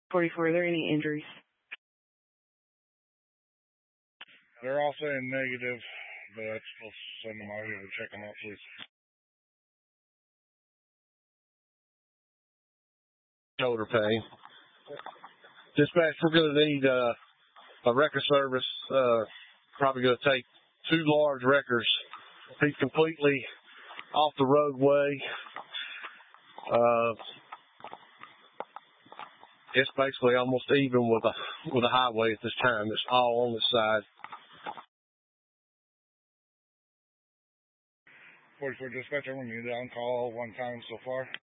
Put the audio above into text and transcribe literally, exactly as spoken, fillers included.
forty-four, are there any injuries? They're all saying negative, but I'll still send them out here to check them out, please. Shoulder pain. Dispatch, we're going to need uh, a wrecker service. Uh, probably going to take two large wreckers. He's completely off the roadway. Uh, it's basically almost even with a with a highway at this time. It's all on this side. forty-four dispatch, I'm going to need on call one time so far.